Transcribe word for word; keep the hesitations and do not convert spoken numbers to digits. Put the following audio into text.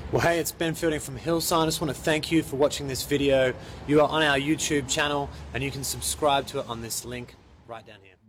Well, hey, it's Ben Fielding from Hillside. I just want to thank you for watching this video. You are on our YouTube channel and you can subscribe to it on this link right down here.